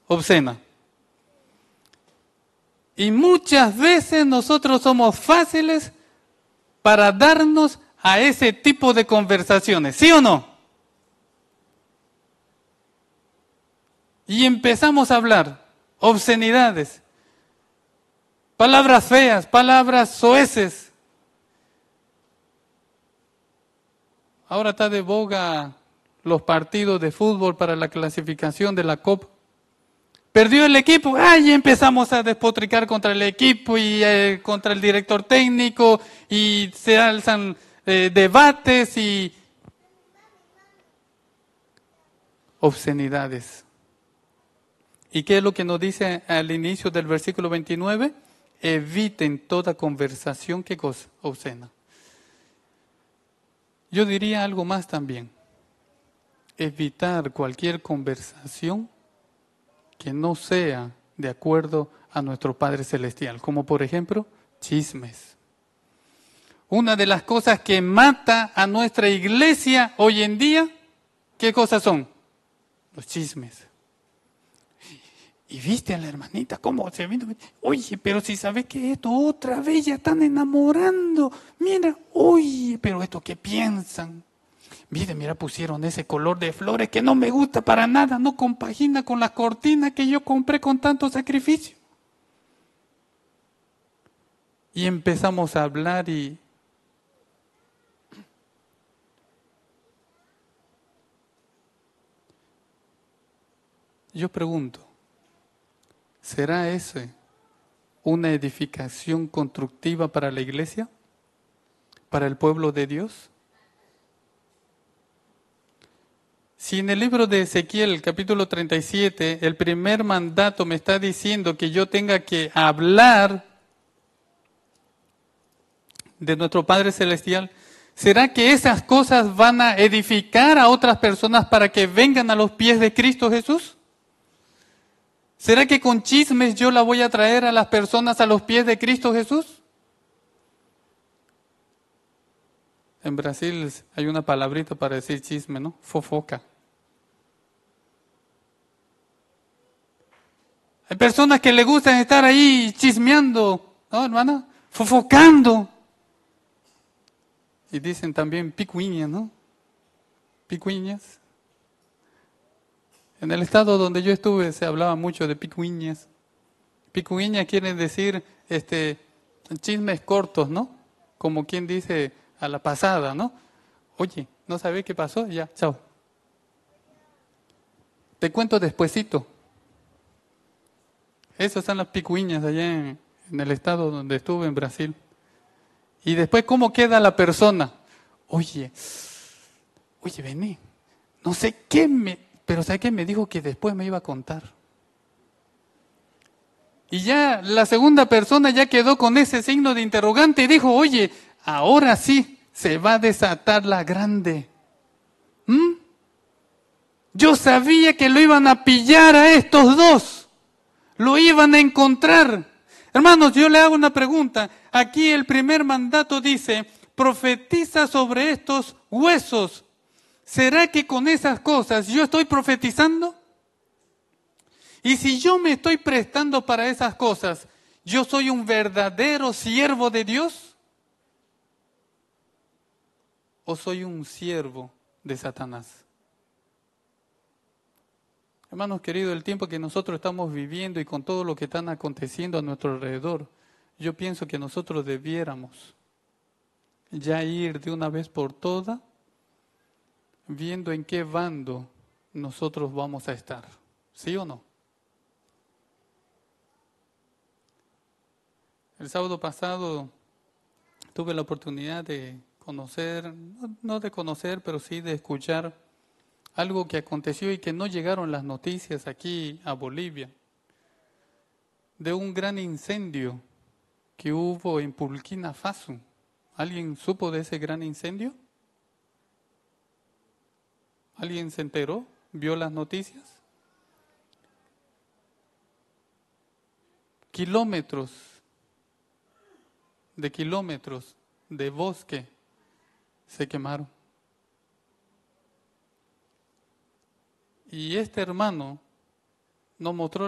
obscena. Y muchas veces nosotros somos fáciles para darnos a ese tipo de conversaciones, ¿sí o no? Y empezamos a hablar obscenidades, palabras feas, palabras soeces. Ahora está de boga los partidos de fútbol para la clasificación de la Copa. Perdió el equipo, y empezamos a despotricar contra el equipo y contra el director técnico y se alzan debates y obscenidades. ¿Y qué es lo que nos dice al inicio del versículo 29? Eviten toda conversación, ¿qué cosa? Obscena. Yo diría algo más también. Evitar cualquier conversación que no sea de acuerdo a nuestro Padre Celestial, como por ejemplo, chismes. Una de las cosas que mata a nuestra iglesia hoy en día, ¿qué cosas son? Los chismes. Y viste a la hermanita, cómo se vino. Oye, pero si sabes que esto otra vez ya están enamorando. Mira, oye, pero esto ¿qué piensan? Mira, pusieron ese color de flores que no me gusta para nada, no compagina con las cortinas que yo compré con tanto sacrificio. Y empezamos a hablar y yo pregunto, ¿será ese una edificación constructiva para la iglesia? ¿Para el pueblo de Dios? Si en el libro de Ezequiel, capítulo 37, el primer mandato me está diciendo que yo tenga que hablar de nuestro Padre Celestial, ¿será que esas cosas van a edificar a otras personas para que vengan a los pies de Cristo Jesús? ¿Será que con chismes yo la voy a traer a las personas a los pies de Cristo Jesús? En Brasil hay una palabrita para decir chisme, ¿no? Fofoca. Hay personas que le gustan estar ahí chismeando, ¿no, hermana? Fofocando. Y dicen también picuiñas, ¿no? Picuiñas. En el estado donde yo estuve se hablaba mucho de picuiñas. Picuiñas quiere decir chismes cortos, ¿no? Como quien dice a la pasada, ¿no? Oye, ¿no sabés qué pasó? Ya, chao. Te cuento despuesito. Esas son las picuiñas allá en el estado donde estuve, en Brasil. Y después, ¿cómo queda la persona? Oye, vení, no sé pero ¿sabes qué? Me dijo que después me iba a contar. Y ya la segunda persona ya quedó con ese signo de interrogante y dijo, oye, ahora sí se va a desatar la grande. Yo sabía que lo iban a pillar a estos dos. Lo iban a encontrar. Hermanos, yo le hago una pregunta. Aquí el primer mandato dice, profetiza sobre estos huesos. ¿Será que con esas cosas yo estoy profetizando? Y si yo me estoy prestando para esas cosas, ¿yo soy un verdadero siervo de Dios? ¿O soy un siervo de Satanás? Hermanos queridos, el tiempo que nosotros estamos viviendo y con todo lo que están aconteciendo a nuestro alrededor, yo pienso que nosotros debiéramos ya ir de una vez por todas viendo en qué bando nosotros vamos a estar. ¿Sí o no? El sábado pasado tuve la oportunidad de conocer, no de conocer, pero sí de escuchar algo que aconteció y que no llegaron las noticias aquí a Bolivia, de un gran incendio que hubo en Burkina Faso. ¿Alguien supo de ese gran incendio? ¿Alguien se enteró? ¿Vio las noticias? Kilómetros de bosque se quemaron. Y este hermano nos mostró